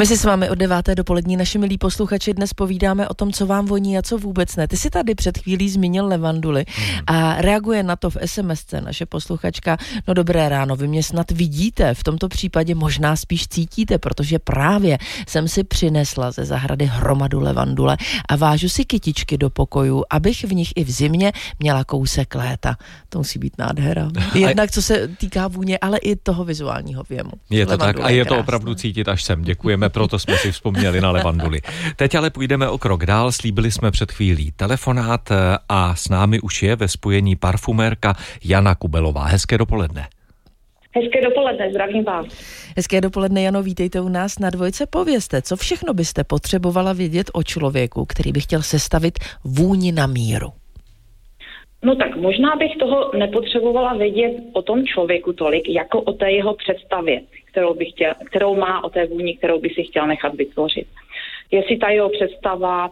My si s vámi od 9. dopolední, naši milí posluchači, dnes povídáme o tom, co vám voní a co vůbec ne. Ty si tady před chvílí zmínil levanduly a reaguje na to v SMSce naše posluchačka. No dobré ráno, vy mě snad vidíte, v tomto případě možná spíš cítíte, protože právě jsem si přinesla ze zahrady hromadu levandule a vážu si kytičky do pokoju, abych v nich i v zimě měla kousek léta. To musí být nádhera. Jednak co se týká vůně, ale i toho vizuálního věmu. Je to tak a je to opravdu cítit až sem. Děkujeme, proto jsme si vzpomněli na levanduly. Teď ale půjdeme o krok dál, slíbili jsme před chvílí telefonát a s námi už je ve spojení parfumérka Jana Kubelová. Hezké dopoledne. Hezké dopoledne, zdravím vás. Hezké dopoledne, Jano, vítejte u nás na Dvojce. Povězte, co všechno byste potřebovala vědět o člověku, který by chtěl sestavit vůni na míru? No tak možná bych toho nepotřebovala vědět o tom člověku tolik, jako o té jeho představě, kterou má o té vůni, kterou by si chtěl nechat vytvořit. Jestli ta jeho představa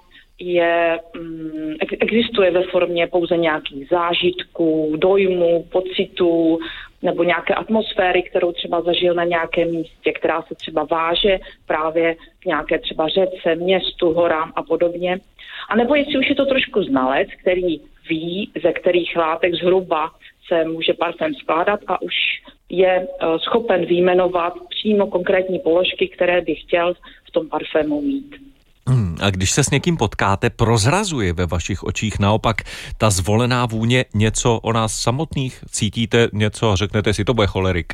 existuje ve formě pouze nějakých zážitků, dojmů, pocitů nebo nějaké atmosféry, kterou třeba zažil na nějakém místě, která se třeba váže právě k nějaké třeba řece, městu, horám a podobně. A nebo jestli už je to trošku znalec, který ví, ze kterých látek zhruba se může parfém skládat a už je schopen vyjmenovat přímo konkrétní položky, které by chtěl v tom parfému mít. A když se s někým potkáte, prozrazuje ve vašich očích naopak ta zvolená vůně něco o nás samotných? Cítíte něco a řeknete si, to bude cholerik?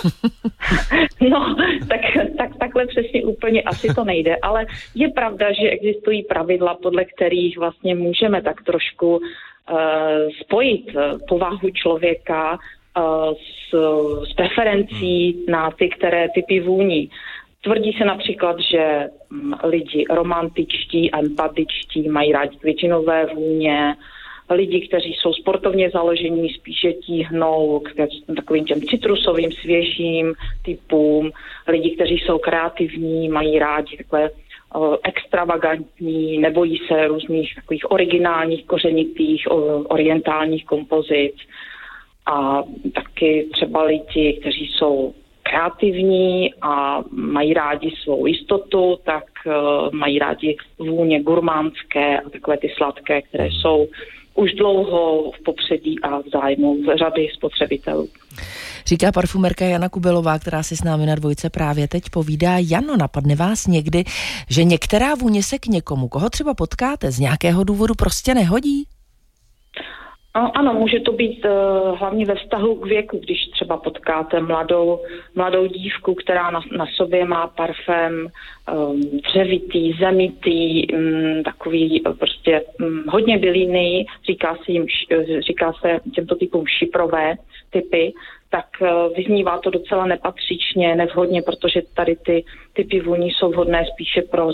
No, tak takhle přesně úplně asi to nejde, ale je pravda, že existují pravidla, podle kterých vlastně můžeme tak trošku spojit povahu člověka s preferencí na ty, které typy vůní. Tvrdí se například, že lidi romantičtí, empatičtí mají rádi květinové vůně, lidi, kteří jsou sportovně založení, spíše tíhnou k takovým těm citrusovým, svěžím typům, lidi, kteří jsou kreativní, mají rádi takové extravagantní, nebojí se různých takových originálních, kořenitých, orientálních kompozic a taky třeba lidi, kteří jsou kreativní a mají rádi svou jistotu, tak mají rádi vůně gurmánské a takové ty sladké, které jsou už dlouho v popředí a v zájmu řady spotřebitelů. Říká parfumérka Jana Kubelová, která si s námi na Dvojce právě teď povídá. Jano, napadne vás někdy, že některá vůně se k někomu, koho třeba potkáte, z nějakého důvodu prostě nehodí? Ano, může to být hlavně ve vztahu k věku, když třeba potkáte mladou dívku, která na sobě má parfém dřevitý, zemitý, takový prostě hodně bylinný, říká se těmto typům šiprové typy, tak vyznívá to docela nepatřičně, nevhodně, protože tady ty typy vůní jsou vhodné spíše pro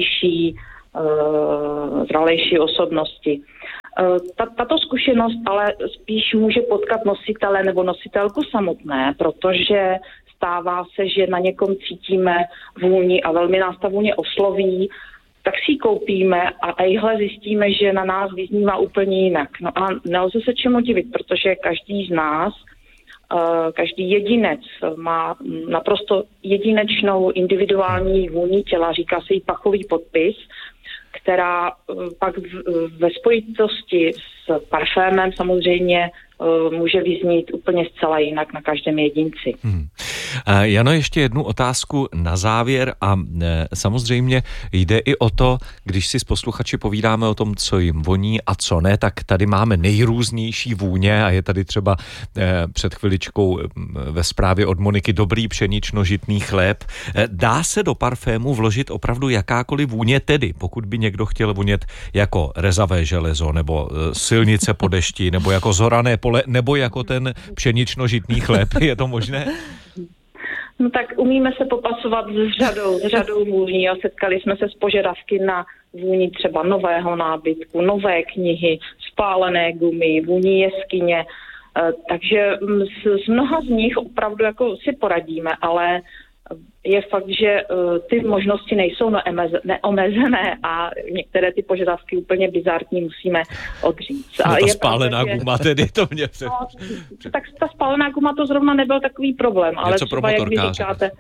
zralejší osobnosti. Tato zkušenost ale spíš může potkat nositele nebo nositelku samotné, protože stává se, že na někom cítíme vůni a velmi nás ta vůně osloví, tak si ji koupíme a ejhle zjistíme, že na nás vyznívá úplně jinak. No a nelze se čemu divit, protože každý z nás, každý jedinec má naprosto jedinečnou individuální vůni těla, říká se jí pachový podpis, která pak ve spojitosti s parfémem samozřejmě může vyznít úplně zcela jinak na každém jedinci. Jano, ještě jednu otázku na závěr a samozřejmě jde i o to, když si s posluchači povídáme o tom, co jim voní a co ne, tak tady máme nejrůznější vůně a je tady třeba před chviličkou ve zprávě od Moniky dobrý pšenično-žitný chléb. Dá se do parfému vložit opravdu jakákoliv vůně, tedy pokud by někdo chtěl vonět jako rezavé železo nebo silnice po dešti nebo jako zorané pole nebo jako ten pšenično-žitný chléb, je to možné? No tak umíme se popasovat s řadou vůní a setkali jsme se s požadavky na vůni třeba nového nábytku, nové knihy, spálené gumy, vůni jeskyně, takže z mnoha z nich opravdu jako si poradíme, ale je fakt, že ty možnosti nejsou neomezené a některé ty požadavky úplně bizarní musíme odříct. No ta spálená guma tedy, to mě tak ta spálená guma to zrovna nebyl takový problém, ale něco třeba jak vy říkáte,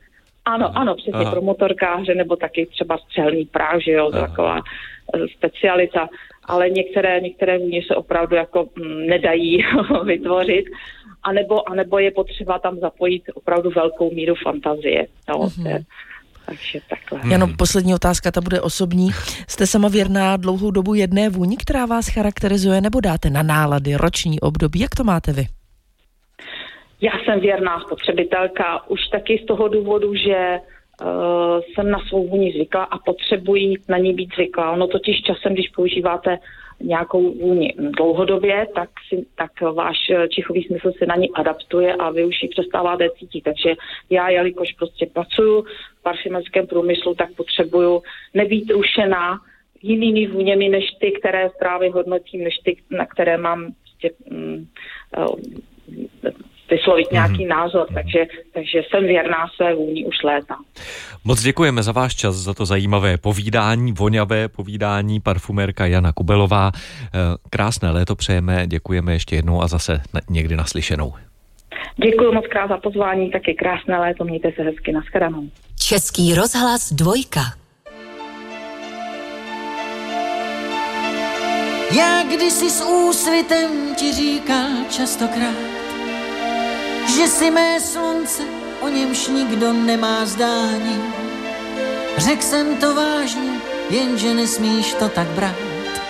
Ano, přesně pro motorkáře, nebo taky třeba střelný prach, že jo, taková specialita, ale některé vůně se opravdu jako nedají vytvořit, anebo je potřeba tam zapojit opravdu velkou míru fantazie. No, takže takhle. Jano, poslední otázka, ta bude osobní. Jste sama věrná dlouhou dobu jedné vůni, která vás charakterizuje, nebo dáte na nálady, roční období? Jak to máte vy? Já jsem věrná spotřebitelka už taky z toho důvodu, že jsem na svou vůni zvykla a potřebuji na ní být zvyklá. Ono totiž časem, když používáte nějakou vůni dlouhodobě, tak váš čichový smysl se na ní adaptuje a vy už ji přestáváte cítit. Takže já, jelikož prostě pracuji v parfumerickém průmyslu, tak potřebuju nebýt rušená jinými vůněmi než ty, které právě hodnotím, než ty, na které mám prostě, vyslovit nějaký názor, takže jsem věrná své vůni už léta. Moc děkujeme za váš čas, za to zajímavé povídání, voňavé povídání, parfumérka Jana Kubelová. Krásné léto přejeme, děkujeme ještě jednou a zase někdy naslyšenou. Děkuji moc krát za pozvání, taky krásné léto, mějte se hezky, nashledanou. Český rozhlas 2. Já kdysi s úsvitem ti říkal častokrát, že si mé slunce, o němž nikdo nemá zdání. Řekl jsem to vážně, jenže nesmíš to tak brát.